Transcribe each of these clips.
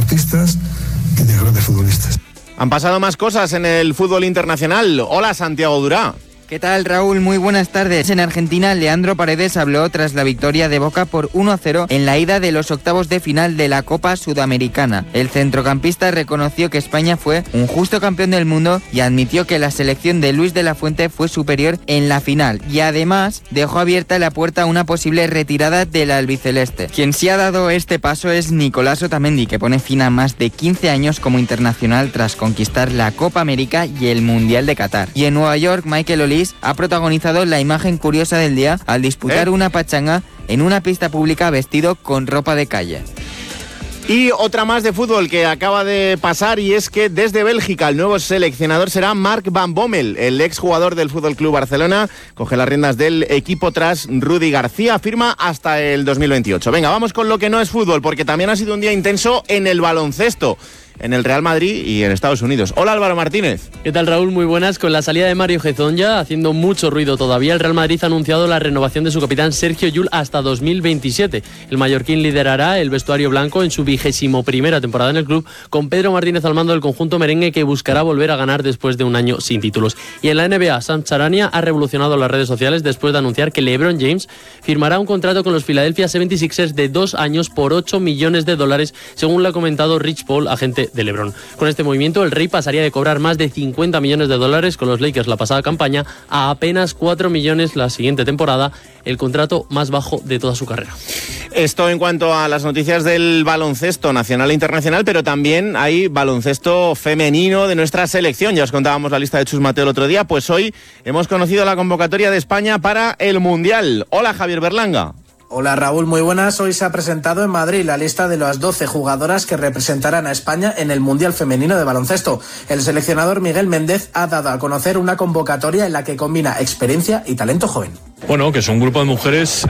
deportistas y de grandes futbolistas. Han pasado más cosas en el fútbol internacional. Hola, Santiago Durá. ¿Qué tal, Raúl? Muy buenas tardes. En Argentina, Leandro Paredes habló tras la victoria de Boca por 1-0 en la ida de los octavos de final de la Copa Sudamericana. El centrocampista reconoció que España fue un justo campeón del mundo y admitió que la selección de Luis de la Fuente fue superior en la final, y además dejó abierta la puerta a una posible retirada del albiceleste. Quien sí ha dado este paso es Nicolás Otamendi, que pone fin a más de 15 años como internacional tras conquistar la Copa América y el Mundial de Qatar. Y en Nueva York, Michael Olise ha protagonizado la imagen curiosa del día al disputar una pachanga en una pista pública vestido con ropa de calle. Y otra más de fútbol que acaba de pasar, y es que desde Bélgica el nuevo seleccionador será Mark van Bommel. El exjugador del FC Barcelona coge las riendas del equipo tras Rudy García, firma hasta el 2028. Venga, vamos con lo que no es fútbol, porque también ha sido un día intenso en el baloncesto, en el Real Madrid y en Estados Unidos. Hola, Álvaro Martínez. ¿Qué tal, Raúl? Muy buenas. Con la salida de Mario Hezonja haciendo mucho ruido todavía, el Real Madrid ha anunciado la renovación de su capitán Sergio Llull hasta 2027. El mallorquín liderará el vestuario blanco en su 21ª temporada en el club, con Pedro Martínez al mando del conjunto merengue, que buscará volver a ganar después de un año sin títulos. Y en la NBA, Sam Charania ha revolucionado las redes sociales después de anunciar que LeBron James firmará un contrato con los Philadelphia 76ers de 2 años por $8 millones, según lo ha comentado Rich Paul, agente de LeBron. Con este movimiento, el Rey pasaría de cobrar más de $50 millones con los Lakers la pasada campaña a apenas $4 millones la siguiente temporada, el contrato más bajo de toda su carrera. Esto en cuanto a las noticias del baloncesto nacional e internacional, pero también hay baloncesto femenino de nuestra selección. Ya os contábamos la lista de Chus Mateo el otro día, pues hoy hemos conocido la convocatoria de España para el Mundial. Hola, Javier Berlanga. Hola, Raúl, muy buenas. Hoy se ha presentado en Madrid la lista de las 12 jugadoras que representarán a España en el Mundial Femenino de Baloncesto. El seleccionador Miguel Méndez ha dado a conocer una convocatoria en la que combina experiencia y talento joven. Bueno, que es un grupo de mujeres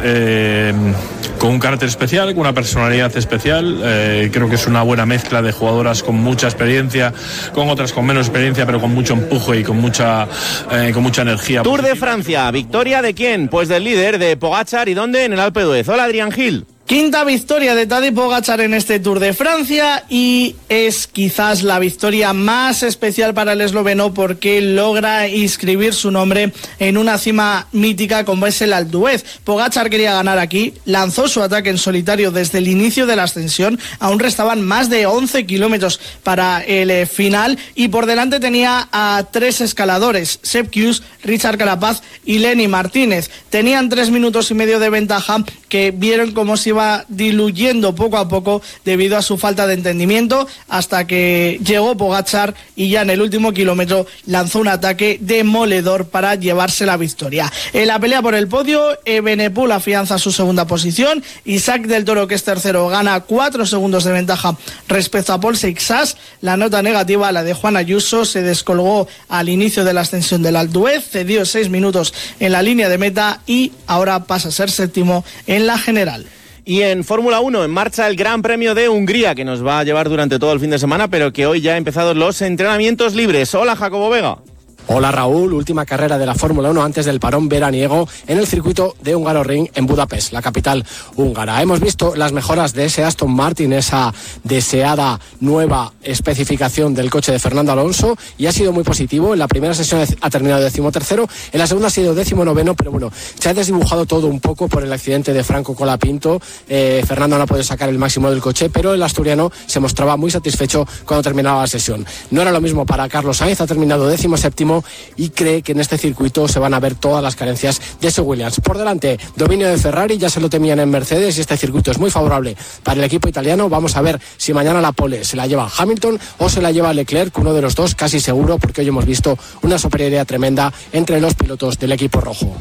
con un carácter especial, con una personalidad especial. Creo que es una buena mezcla de jugadoras con mucha experiencia, con otras con menos experiencia, pero con mucho empuje y con mucha energía. Tour de Francia, ¿victoria de quién? Pues del líder, de Pogačar. ¿Y dónde? En el Alpe d'Huez. Hola, Adrián Gil. Quinta victoria de Tadej Pogačar en este Tour de Francia, y es quizás la victoria más especial para el esloveno porque logra inscribir su nombre en una cima mítica como es el Alpe d'Huez. Pogačar quería ganar aquí, lanzó su ataque en solitario desde el inicio de la ascensión, aún restaban más de 11 kilómetros para el final y por delante tenía a 3 escaladores, Sepp Kuss, Richard Carapaz y Lenny Martínez. Tenían 3 minutos y medio de ventaja que vieron cómo se iba diluyendo poco a poco debido a su falta de entendimiento, hasta que llegó Pogačar y ya en el último kilómetro lanzó un ataque demoledor para llevarse la victoria. En la pelea por el podio, Evenepoel afianza su segunda posición, Isaac del Toro, que es tercero, gana 4 segundos de ventaja respecto a Paul Seixas. La nota negativa, la de Juan Ayuso, se descolgó al inicio de la ascensión del Alpe d'Huez, cedió 6 minutos en la línea de meta y ahora pasa a ser séptimo en la general. Y en Fórmula 1, en marcha el Gran Premio de Hungría, que nos va a llevar durante todo el fin de semana, pero que hoy ya han empezado los entrenamientos libres. Hola, Jacobo Vega. Hola, Raúl, última carrera de la Fórmula 1 antes del parón veraniego en el circuito de Hungaroring en Budapest, la capital húngara. Hemos visto las mejoras de ese Aston Martin, esa deseada nueva especificación del coche de Fernando Alonso, y ha sido muy positivo. En la primera sesión ha terminado 13º, en la segunda ha sido 19º, pero bueno, se ha desdibujado todo un poco por el accidente de Franco Colapinto. Fernando no ha podido sacar el máximo del coche, pero el asturiano se mostraba muy satisfecho cuando terminaba la sesión. No era lo mismo para Carlos Sainz, ha terminado 17º y cree que en este circuito se van a ver todas las carencias de ese Williams. Por delante, dominio de Ferrari, ya se lo temían en Mercedes y este circuito es muy favorable para el equipo italiano. Vamos a ver si mañana la pole se la lleva Hamilton o se la lleva Leclerc, uno de los dos casi seguro, porque hoy hemos visto una superioridad tremenda entre los pilotos del equipo rojo.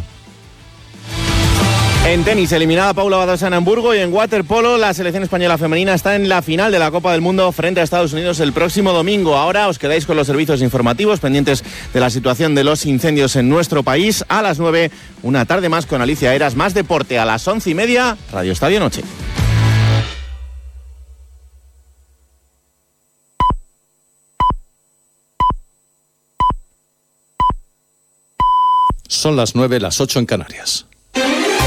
En tenis, eliminada Paula Badosa en Hamburgo, y en waterpolo la selección española femenina está en la final de la Copa del Mundo frente a Estados Unidos el próximo domingo. Ahora os quedáis con los servicios informativos pendientes de la situación de los incendios en nuestro país. A las 9, una tarde más con Alicia Eras, más deporte a las 11:30, Radio Estadio Noche. Son las 9, las 8 en Canarias.